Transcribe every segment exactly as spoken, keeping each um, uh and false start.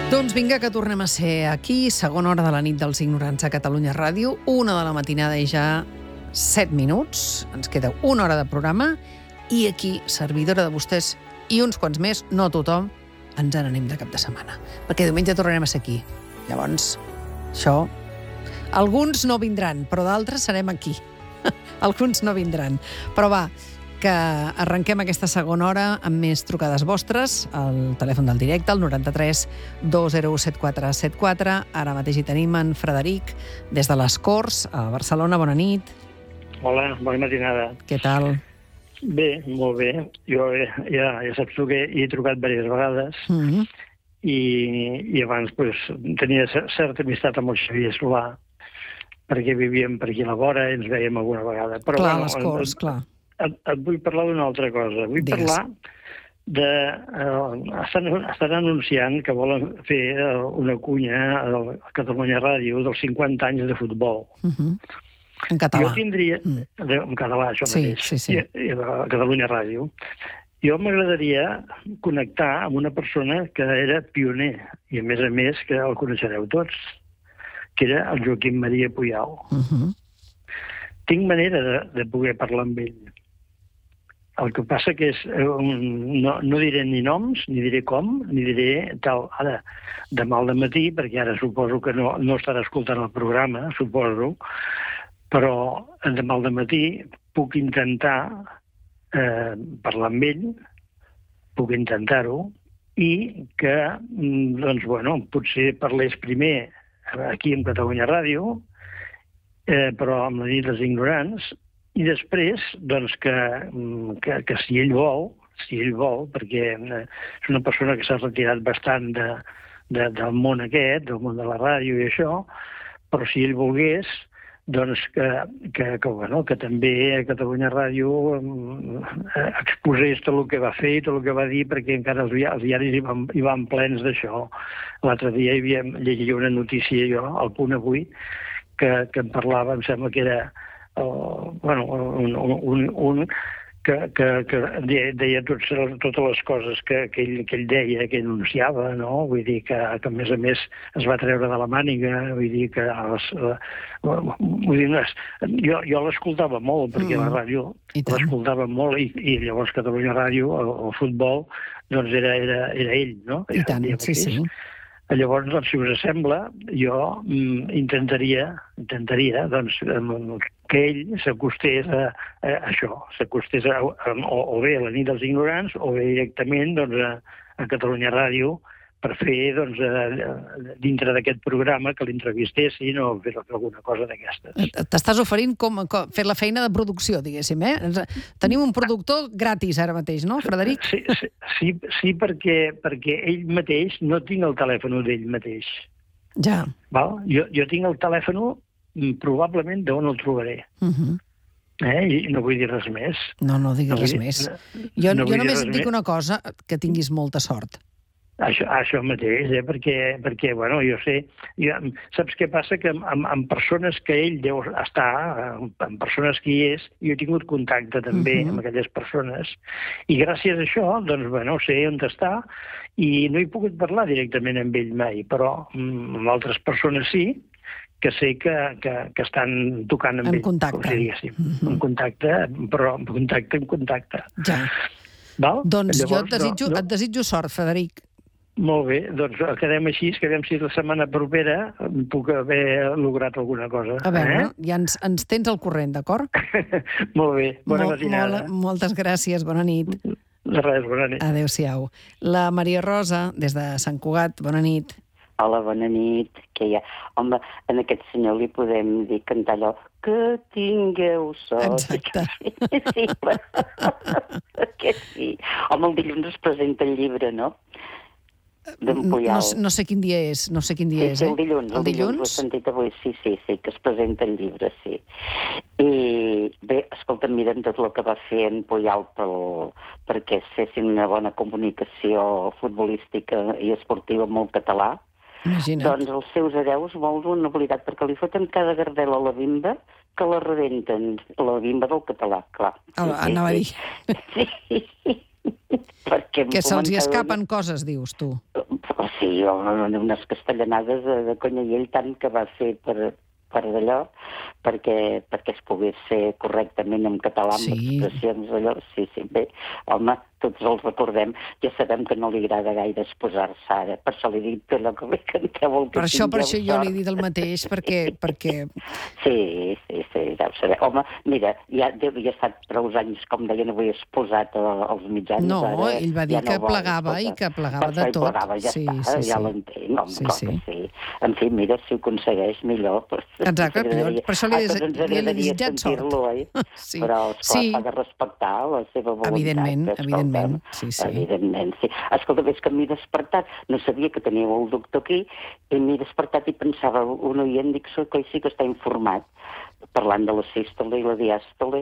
Doncs vinga, que tornem a ser aquí, segona hora de la nit dels ignorants a Catalunya Ràdio, una de la matinada i ja set minuts, ens queda una hora de programa, i aquí, servidora de vostès i uns quants més, no tothom, ens n'anem de cap de setmana, perquè diumenge tornarem a ser aquí. Llavors, això... Alguns no vindran, però d'altres serem aquí. Alguns no vindran. Però va, que arrenquem aquesta segona hora amb més trucades vostres, al telèfon del directe, el noranta-tres dos zero u set quatre set quatre. Ara mateix hi tenim en Frederic, des de les Corts, a Barcelona. Bona nit. Hola, bona matinada. Què tal? Bé, molt bé. Jo ja, ja saps tu que hi he trucat diverses vegades, Mm-hmm. i, i abans pues, tenia certa amistat amb el Xavier Solà, perquè vivíem per aquí a la vora i ens veiem alguna vegada. Però, Clar, bueno, les Corts, et, clar. Et, et vull parlar d'una altra cosa. Vull Digues. parlar de... Uh, estan, estan anunciant que volen fer uh, una cunya a Catalunya Ràdio dels cinquanta anys de futbol. Mm-hmm. En català. Jo tindria... Mm. De, en català, això Sí, mateix. sí, sí. I, i a Catalunya Ràdio. Jo m'agradaria connectar amb una persona que era pioner, i a més a més que el coneixereu tots, que era el Joaquim Maria Puyal. Mm-hmm. Tinc manera de, de poder parlar amb ell. El que passa que és... Un, no, no diré ni noms, ni diré com, ni diré tal. Ara, demà al matí, perquè ara suposo que no, no estarà escoltant el programa, suposo, però demà al matí puc intentar eh, parlar amb ell, puc intentar-ho, i que, doncs, bueno, potser parlés primer aquí en Catalunya Ràdio, eh, però amb la nit dels ignorants, i després, doncs, que, que, que si ell vol, si ell vol, perquè és una persona que s'ha retirat bastant de, de, del món aquest, del món de la ràdio i això, però si ell volgués, doncs que, que, que, bueno, que també a Catalunya Ràdio eh, exposés tot el que va fer i tot el que va dir, perquè encara els, els diaris hi van, hi van plens d'això. L'altre dia hi havia, llegia una notícia jo, al Punt Avui, que, que em parlava, em sembla que era uh, bueno, un, un, un que, que, que deia tots, totes les coses que, que, ell, que ell deia, que ell anunciava, no? Vull dir que, que a més a més es va treure de la màniga, vull dir que les, vull dir, jo, jo l'escoltava molt, perquè mm. la ràdio l'escoltava molt, i, i llavors Catalunya Ràdio, el, el futbol, doncs era, era, era ell, no? I tant, sí, sí. Llavors, doncs, si us sembla, jo mm, intentaria, intentaria doncs, que ell s'acostés a, a, a això, s'acostés a, a, o, o bé a la nit dels ignorants, o bé directament doncs, a, a Catalunya Ràdio, per fer, doncs, a, dintre d'aquest programa que l'entrevistessin o fer alguna cosa d'aquestes. T'estàs oferint com, com fer la feina de producció, diguéssim, eh? Tenim un productor gratis ara mateix, no, Frederic? Sí, sí, sí, sí perquè, perquè ell mateix, no tinc el telèfon d'ell mateix. Ja. Val? Jo, jo tinc el telèfon probablement d'on el trobaré. Uh-huh. Eh? I no vull dir res més. No, no diguis no res vull, més. No, jo no jo només et dic més. una cosa, que tinguis molta sort. Això, això mateix, eh? perquè, perquè, bueno, jo sé... Jo, saps què passa? Que amb, amb persones que ell deu estar, amb persones que hi és, jo he tingut contacte també uh-huh. amb aquelles persones, i gràcies a això, doncs, bueno, sé on està, i no he pogut parlar directament amb ell mai, però amb altres persones sí, que sé que, que, que estan tocant amb en ell. contacte. Com si diguéssim. Uh-huh. En contacte, però en contacte, en contacte. Ja. Val? Doncs Llavors, jo et desitjo, no, no... et desitjo sort, Frederic. Molt bé, doncs quedem així, que veiem si la setmana propera puc haver lograt alguna cosa. A veure, eh? ja ens, ens tens al corrent, d'acord? Molt bé, bona Mol, matinada. Molt, moltes gràcies, bona nit. De res, bona nit. Adéu-siau. La Maria Rosa, des de Sant Cugat, bona nit. Hola, bona nit. Que ja... Home, en aquest senyor li podem dir, cantar allò, que tingueu sort. Exacte. Sí, que sí. Home, el dilluns es presenta el llibre, no? D'en Puyal. No, no sé quin dia és, no sé quin dia sí, és, sí, eh? el dilluns, el, el dilluns, dilluns ho he sentit avui, sí, sí, sí, que es presenta el llibre, sí. I bé, escolta, miren tot el que va fer en Puyal pel, perquè fessin una bona comunicació futbolística i esportiva amb el català. Imagina't. Doncs els seus hereus molt ho han oblidat, perquè li foten cada gardel a la bimba que la rebenten, la bimba del català, clar. Oh, sí, anava sí, a dir. Sí. Perquè que se'ls hi escapen coses, dius tu. sí, unes castellanades de, de conya i ell tant que va fer per, per d'allò, perquè, perquè es pogués fer correctament en català, amb Sí. expressions d'allò. Sí, sí, bé, home, tots els recordem, ja sabem que no li agrada gaire exposar-se ara, per això li dic que allò que bé canteu el que Per això, per tingueu això jo sort. li he dit el mateix, perquè... perquè... Sí, sí, sí, ja ho sabem. Home, mira, ja, ja ha estat prou anys, com deia, no vull exposat als mitjans. No, ara, ell va dir ja no que vol, plegava escolta. i que plegava Per de això tot. hi plegava, ja Sí, està, sí, ja sí. l'entenc, no, Sí, clar sí. que sí. En fi, mira, si ho aconsegueix, millor. Pues, Exacte, ens jo- agradaria- per això li a he tots des- ens li he agradaria desitjat sort. sentir-lo, oi? Sí. Però, esclar, Sí. s'ha de respectar la seva voluntat. Evidentment, escolta, evidentment, sí, sí. Evidentment, sí. Escolta, és que m'he despertat, no sabia que teníeu el doctor aquí, i m'he despertat i pensava, un oient, dic, coi, sí que està informat, parlant de la sístole i la diàstole.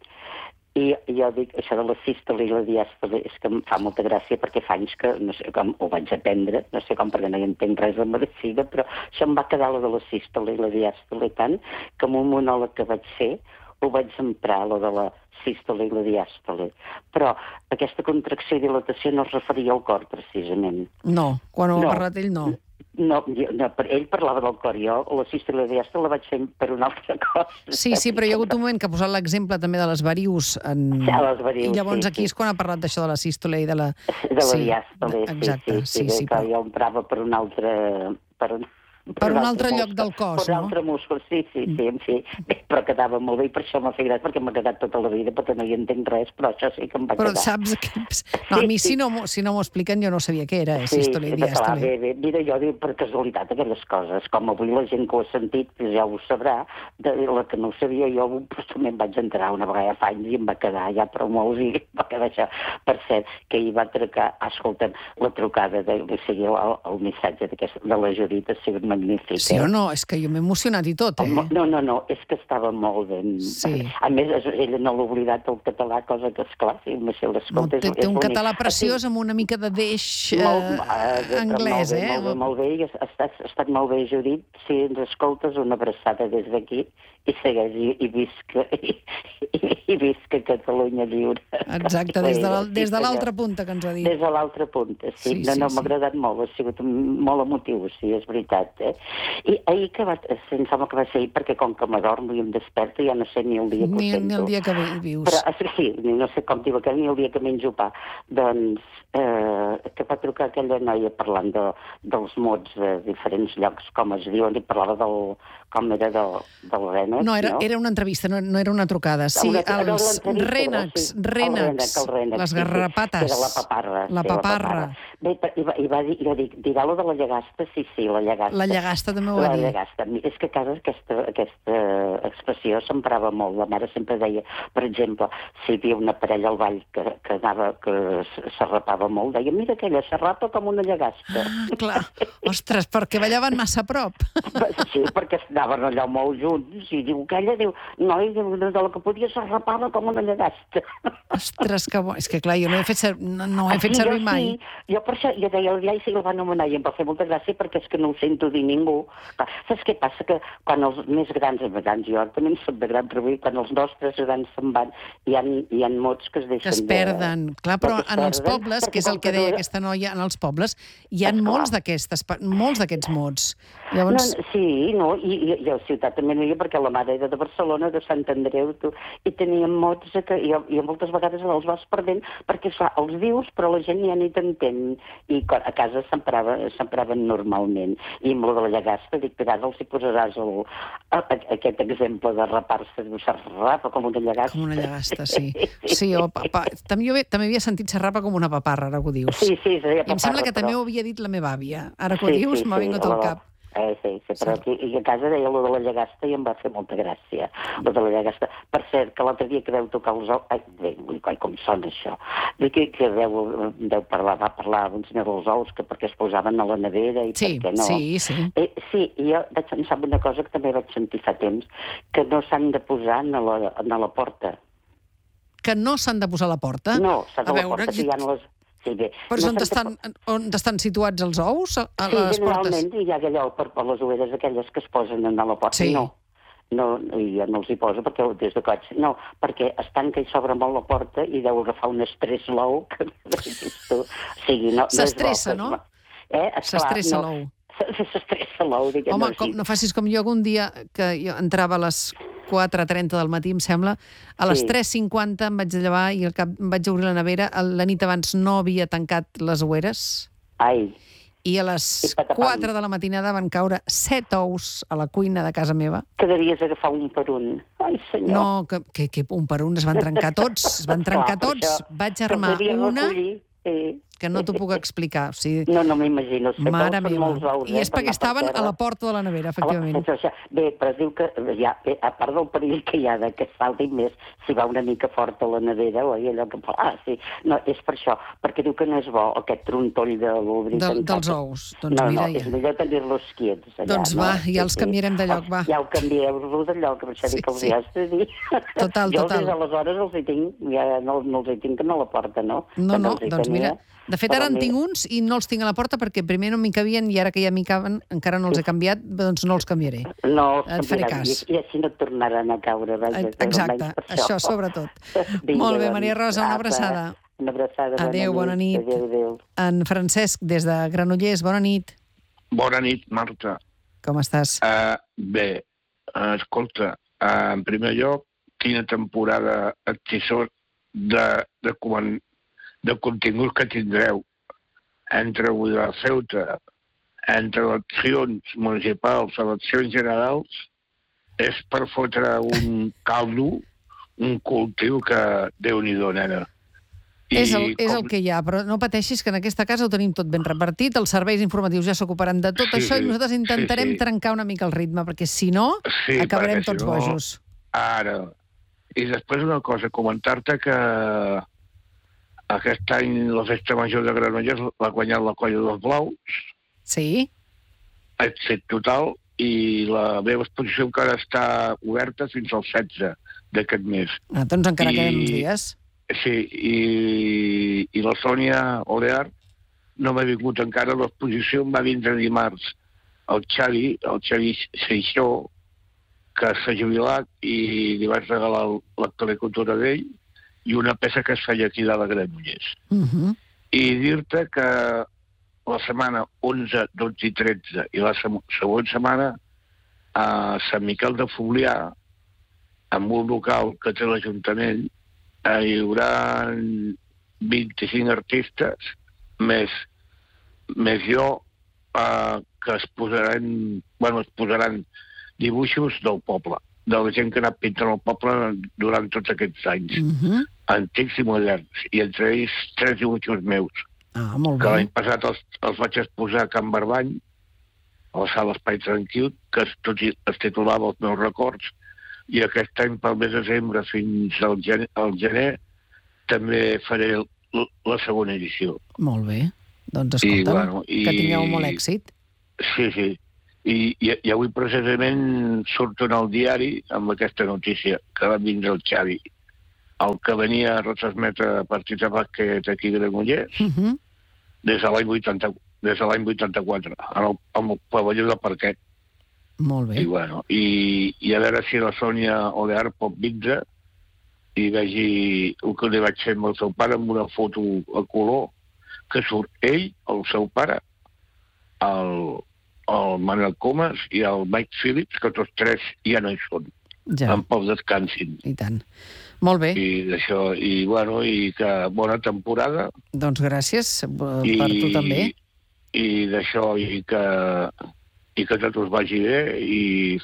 I jo dic, això de la sístole i la diàstole és que em fa molta gràcia perquè fa anys que, no sé com, ho vaig aprendre, no sé com perquè no hi entenc res de medicina, però això em va quedar lo de la sístole i la diàstole tant que en un monòleg que vaig fer ho vaig emprar, lo de la sístole i la diàstole. Però aquesta contracció i dilatació no es referia al cor, precisament. No, quan ho ha No. parlat ell, no. No, jo, no, per ell parlava del cor, jo la sístole i la diàstole la vaig fer per una altra cosa. Sí, sí, però hi ha hagut un moment que ha posat l'exemple també de les varius. En... Sí, les varius, I llavors sí, aquí sí. és quan ha parlat d'això de la sístole i de la... De la sí, diàstole, exacte, sí, sí, sí, sí, sí, que però- jo emprava per un altre... Per un, Per un altre lloc del cos, per un no? altre múscul, sí, sí, sí, en fi. Bé, però quedava molt bé i per això m'ha fet gràcia, perquè m'ha quedat tota la vida, perquè no hi entenc res, però això sí que em va Però quedar. saps que... No, a mi si no, m'ho- si no m'ho expliquen jo no sabia què era, eh, sístole i clar, diàstole. bé, bé. Mira, jo dic per casualitat aquelles coses, com avui la gent que ho ha sentit pues ja ho sabrà, de la que no ho sabia jo pues, també em vaig entrar una vegada fa anys i em va quedar ja prou molts i em va quedar això. Per cert, que hi va trucar, escolta'm, la trucada, de, o sigui, el, el missatge d'aquest- de la Judit ha sigut magnífic. Sí eh? o no? És que jo m'he emocionat i tot, eh? Home, No, no, no, és que estava molt ben... Sí. A més, es- ella no l'ha oblidat el català, cosa que, esclar, si me sé No, l'escolta... té, té un català preciós amb una mica de deix eh, Molt, eh, anglès, molt bé, eh? Molt bé, molt bé, i ha estat, ha estat molt bé, Judit. Si ens escoltes, una abraçada des d'aquí i segueix i, i visca i, i, i visca Catalunya lliure. Exacte, des de l'al- des de l'altra punta que ens ha dit. Des de l'altra punta, sí. Sí, no, sí, no, sí. m'ha agradat molt, ha sigut molt emotiu, sí, és veritat. Eh? I ahir que va, em sembla que va ser ahir, perquè com que m'adormo i em desperto, ja no sé ni el dia que Ni, ho sento. ni el dia que ve- vius. Però, és que sí, no sé com diu aquell, ni el dia que menjo pa. Doncs, eh, que va trucar aquella noia parlant de, dels mots de diferents llocs, com es diuen, i parlava del, com era del, del Rènex, No, era, no? era una entrevista, no, no era una trucada. Sí, Una- era els l'entrevista, rènecs, sí. El rènecs, rènec, el rènec, les sí, sí, garrapates. que era la paparra. La sí, paparra. Bé, i va, i va dir, jo dic, dirà lo de la llagasta? Sí, sí, la llagasta. La llagasta també ho va La dir. llagasta. És que a casa aquesta, aquesta expressió s'emprava molt. La mare sempre deia, per exemple, si hi havia una parella al ball que, que anava, que s'arrapava molt, deia, mira aquella, s'arrapa com una llagasta. Ah, clar. Ostres, perquè ballaven massa a prop. Sí, perquè anaven allò molt junts i diu, aquella, diu, noi, diu, de la que podia s'arrapava com una llagasta. Ostres, que bo. És que clar, jo no he fet, ser... no, no ho he Aquí fet servir jo mai. Sí, jo per això, jo deia, el dia sí el van anomenar i em va fer molta gràcia perquè és que no ho sento dir ningú. Clar, saps què passa? Que quan els més grans, els grans, jo també en soc de gran, però vull dir, quan els nostres grans se'n van, hi ha, hi ha mots que es deixen Que es perden. de... Clar, però que es en els perden, pobles, perquè que és el com que deia no- aquesta noia, en els pobles, hi ha Esclar. molts d'aquestes, pa- molts d'aquests mots. No, Llavors, no, sí, no, i, i, i a la ciutat també no hi ha, perquè la mare era de Barcelona, de Sant Andreu, tu, i teníem mots que i, i moltes vegades els vas perdent, perquè clar, els dius, però la gent ja ni t'entén, i quan, a casa s'emprava- s'empraven normalment. I amb lo de la llagasta, dic, que ara els hi posaràs el, a, a, aquest exemple de rapar-se, s'arrapa com una llagasta. com una llagasta, sí. Sí, o pa, pa, també, jo, també havia sentit xerrapa com una paparra, ara que ho dius. Sí, sí, seria I em sembla que paparra, també però- ho havia dit la meva àvia. Ara que ho dius, m'ha vingut al la- cap. Eh, sí, sí, però Sí. aquí, i a casa deia lo de la llagasta i em va fer molta gràcia, lo de la llagasta. Per cert, que l'altre dia que deu tocar els ous... Ai, bé, ui, coi, com sona això. Dic que, que deu, deu parlar, va parlar un senyor dels ous, que perquè es posaven a la nevera i Sí, per què no. sí, sí. Eh, sí, i jo vaig pensar en una cosa que també vaig sentir fa temps, que no s'han de posar a la, a la porta. Que no s'han de posar a la porta? No, s'han A de la veure, porta, que hi ha les... Sí, bé. Però no on, s'han de estan, on estan situats els ous? A a Sí, les portes? generalment hi ha allò per, per les overes aquelles que es posen a la porta. Sí. No, no, jo no els hi poso perquè des de coig. No, perquè es tanca i s'obre molt la porta i deu agafar un estrès l'ou que tu. O sigui, no, no és bo S'estressa, que es- no? Eh? S'estressa l'ou. S'estressa l'ou, diguem-ho Home, així. com, no facis com jo algun dia, que jo entrava a les quatre trenta del matí, em sembla, a les Sí. tres cinquanta em vaig llevar i al cap em vaig obrir la nevera, la nit abans no havia tancat les oueres, Ai, i a les I patapam. quatre de la matinada van caure set ous a la cuina de casa meva. quedaries a agafar un per un. Ai, senyor. No, que, que, que un per un es van trencar tots, es van trencar Clar, per tots. això Vaig armar caldria una recollir, sí. que no t'ho puc explicar. O sigui, No, no m'imagino. Set mare ous són meva. molts ous, I és eh, per perquè anar per estaven a terra. la porta de la nevera, efectivament. Home, això, bé, però es diu que, ja, bé, a part del perill que hi ha de que salti més, si va una mica forta a la nevera, oi, allò que... Ah, sí, no, és per això, perquè diu que no és bo aquest trontoll de l'obrir. Del, dels ous. Doncs no, mira, no, és millor tenir-los quiets. Allà, doncs no? va, ja els Sí, sí. canviarem de lloc, va. Ja ho canvieu-los de lloc, per això Sí, dic que els sí. hi has de dir. Total, jo total. des d'aleshores els hi tinc, ja no, no els hi tinc a la porta, no? No, També no, els hi doncs tenia, mira, de fet però ara en mira, tinc uns i no els tinc a la porta perquè primer no m'hi cabien i ara que ja m'hi caben encara no els he canviat, doncs no els canviaré. No, els Et faré canviaran, cas. I, I així no tornaran a caure. Vaja, Exacte, almenys per això sobretot. Vinga, Molt bé, doncs, Maria Rosa, una apa. abraçada. Una abraçada, Adéu, bona nit. Adéu, adéu. En Francesc, des de Granollers, bona nit. Bona nit, Marta. Com estàs? Uh, bé, uh, escolta, uh, en primer lloc, quina temporada excisor de, de, comen- de continguts que tindreu entre avui de Ceuta, entre eleccions municipals, eleccions generals, és per fotre un caldo, un cultiu que Déu-n'hi-do, nena. I És el, és com- el que hi ha, però no pateixis que en aquesta casa ho tenim tot ben repartit, els serveis informatius ja s'ocuparan de tot Sí, això i sí, nosaltres intentarem sí, sí. trencar una mica el ritme, perquè si no, Sí, acabarem perquè si tots no- bojos. Ara. I després una cosa, comentar-te que aquest any la festa major de Granollers l'ha guanyat la colla dels Blaus, Sí? èxit total, i la meva exposició encara està oberta fins al setze d'aquest mes. Ah, doncs encara I- queden uns dies. Sí, i, i la Sònia Olear no m'ha vingut encara a l'exposició, em va vindre dimarts el Xavi, el Xavi Seixó, que s'ha jubilat, i li vaig regalar la caricatura d'ell i una peça que es feia aquí de la Granollers. Uh -huh. I dir-te que la setmana onze, dotze i tretze i la se- següent setmana a Sant Miquel de Fluvià, amb un local que té l'Ajuntament, eh, hi haurà vint-i-cinc artistes, més, més jo, eh, que es posaran, bueno, es posaran dibuixos del poble, de la gent que ha anat pintant el poble durant tots aquests anys, Uh -huh. antics i moderns, i entre ells tres dibuixos meus, Ah, molt que bé. l'any passat els, els vaig exposar a Can Barbany, a la sala Espai Tranquil, que es, tot i- es titulava Els meus records, i aquest any, pel mes de desembre fins al gener, al gener també faré l- la segona edició. Molt bé. Doncs I, escolta'm, bueno, i- que tingueu molt èxit. Sí, sí. I, i, i avui precisament surto en el diari amb aquesta notícia, que va vindre el Xavi, el que venia a retransmetre a partir de bàsquet aquí a Granollers, Uh -huh. des de l'any vuitanta, des de l'any vuitanta-quatre, en el, en el pavelló de parquet. Molt bé. I, bueno, i, i a veure si la Sònia Olear pot vindre i vegi el que li vaig fer amb el seu pare amb una foto a color que surt ell, el seu pare, el, el Manuel Comas i el Mike Phillips, que tots tres ja no hi són, Ja, en pau descansin. i tant. Molt bé, I d'això, i bueno, i que bona temporada. doncs gràcies eh, I, per tu també. I d'això, i que, i que tot us vagi bé, i,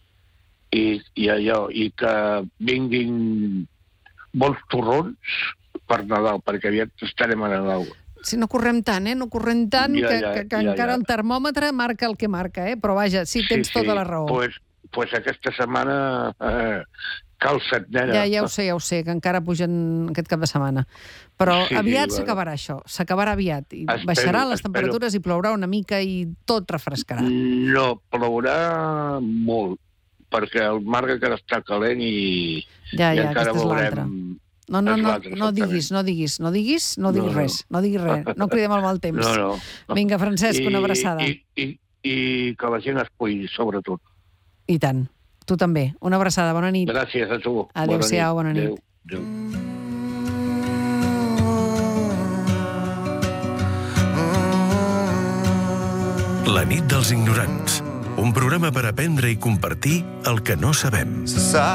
i, i allò, i que vinguin bons torrons per Nadal, perquè aviat estarem a Nadal. Si no correm tant, eh? No correm tant, Ja, que, ja, que, que ja, encara ja. el termòmetre marca el que marca, eh? Però vaja, sí, tens tota la raó. Pues, pues aquesta setmana eh, calça't, nena. Ja, ja ho sé, ja ho sé, que encara pugen aquest cap de setmana. Però Sí, aviat bueno. s'acabarà això, s'acabarà aviat. I Espero, baixaran les espero. temperatures i plourà una mica i tot refrescarà. No, plourà molt, perquè el mar encara està calent i, Ja, i ja, encara aquesta és l'altra. veurem... No, no, és no, l'altre, no exactament. diguis, no diguis, no diguis, no diguis No, no. res, no diguis res, no cridem el mal temps. No, no. Vinga, Francesc, una abraçada. I, i, i que la gent es cuidi, sobretot. I tant. Tu també. Una abraçada, bona nit. Gràcies a tu. Adéu-siau, bona nit. Adéu. Adéu. La nit dels ignorants. Un programa per aprendre i compartir el que no sabem.